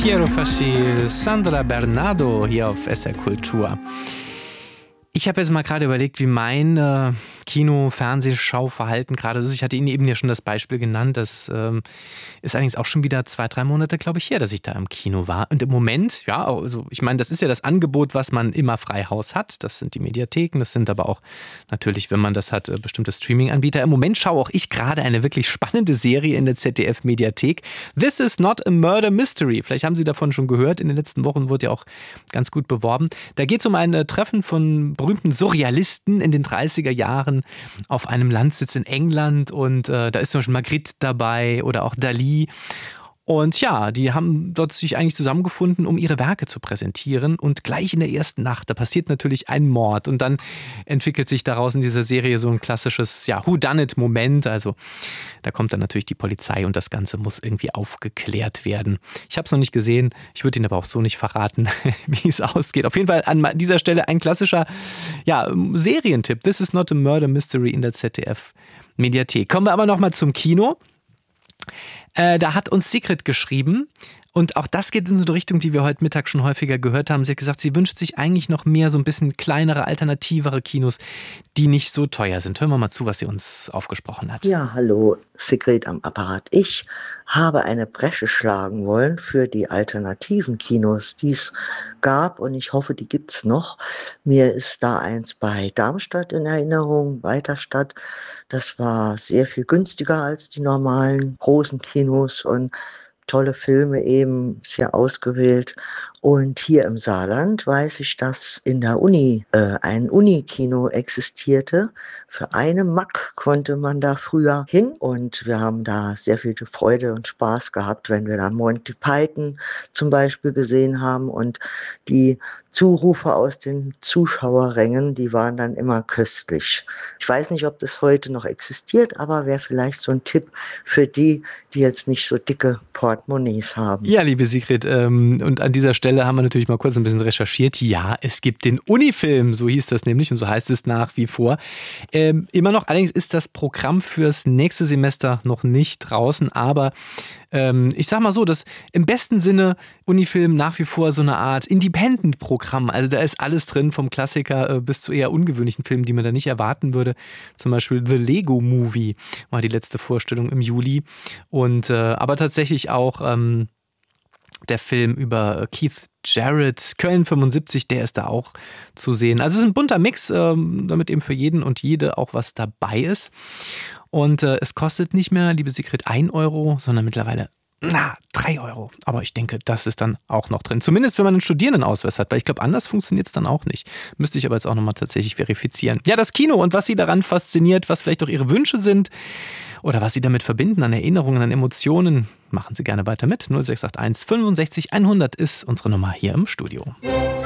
Piero Faschil, Sandra Bernardo hier auf SR Kultur. Ich habe jetzt mal gerade überlegt, wie mein Kino-Fernsehschauverhalten gerade ist. Ich hatte Ihnen eben ja schon das Beispiel genannt. Das ist allerdings auch schon wieder 2-3 Monate, glaube ich, her, dass ich da im Kino war. Und im Moment, ja, also ich meine, das ist ja das Angebot, was man immer frei Haus hat. Das sind die Mediatheken, das sind aber auch natürlich, wenn man das hat, bestimmte Streaming-Anbieter. Im Moment schaue auch ich gerade eine wirklich spannende Serie in der ZDF-Mediathek. This is not a murder mystery. Vielleicht haben Sie davon schon gehört. In den letzten Wochen wurde ja auch ganz gut beworben. Da geht es um ein Treffen von berühmten Surrealisten in den 30er Jahren auf einem Landsitz in England und da ist zum Beispiel Magritte dabei oder auch Dali. Und ja, die haben dort sich eigentlich zusammengefunden, um ihre Werke zu präsentieren. Und gleich in der ersten Nacht, da passiert natürlich ein Mord. Und dann entwickelt sich daraus in dieser Serie so ein klassisches Whodunit-Moment. Also da kommt dann natürlich die Polizei und das Ganze muss irgendwie aufgeklärt werden. Ich habe es noch nicht gesehen. Ich würde Ihnen aber auch so nicht verraten, wie es ausgeht. Auf jeden Fall an dieser Stelle ein klassischer Serientipp. This is not a murder mystery in der ZDF-Mediathek. Kommen wir aber nochmal zum Kino. Da hat uns Sigrid geschrieben und auch das geht in so eine Richtung, die wir heute Mittag schon häufiger gehört haben. Sie hat gesagt, sie wünscht sich eigentlich noch mehr so ein bisschen kleinere, alternativere Kinos, die nicht so teuer sind. Hören wir mal zu, was sie uns aufgesprochen hat. Ja, hallo, Sigrid am Apparat. Ich habe eine Bresche schlagen wollen für die alternativen Kinos, die es gab und ich hoffe, die gibt es noch. Mir ist da eins bei Darmstadt in Erinnerung, Weiterstadt. Das war sehr viel günstiger als die normalen großen Kinos und tolle Filme eben, sehr ausgewählt. Und hier im Saarland weiß ich, dass in der Uni ein Unikino existierte. Für 1 Mark konnte man da früher hin und wir haben da sehr viel Freude und Spaß gehabt, wenn wir dann Monty Python zum Beispiel gesehen haben und die Zurufe aus den Zuschauerrängen, die waren dann immer köstlich. Ich weiß nicht, ob das heute noch existiert, aber wäre vielleicht so ein Tipp für die, die jetzt nicht so dicke Portemonnaies haben. Ja, liebe Sigrid, und an dieser Stelle haben wir natürlich mal kurz ein bisschen recherchiert. Ja, es gibt den Unifilm, so hieß das nämlich und so heißt es nach wie vor. Immer noch, allerdings ist das Programm fürs nächste Semester noch nicht draußen, aber ich sag mal so, dass im besten Sinne Unifilm nach wie vor so eine Art Independent-Programm, also da ist alles drin, vom Klassiker bis zu eher ungewöhnlichen Filmen, die man da nicht erwarten würde. Zum Beispiel The Lego Movie war die letzte Vorstellung im Juli und aber tatsächlich auch der Film über Keith Jarrett, Köln 75, der ist da auch zu sehen. Also es ist ein bunter Mix, damit eben für jeden und jede auch was dabei ist. Und es kostet nicht mehr, liebe Sigrid, 1 Euro, sondern mittlerweile 3 Euro. Aber ich denke, das ist dann auch noch drin. Zumindest, wenn man einen Studierendenausweis hat. Weil ich glaube, anders funktioniert es dann auch nicht. Müsste ich aber jetzt auch nochmal tatsächlich verifizieren. Ja, das Kino und was Sie daran fasziniert, was vielleicht auch Ihre Wünsche sind oder was Sie damit verbinden an Erinnerungen, an Emotionen, machen Sie gerne weiter mit. 0681 65 100 ist unsere Nummer hier im Studio.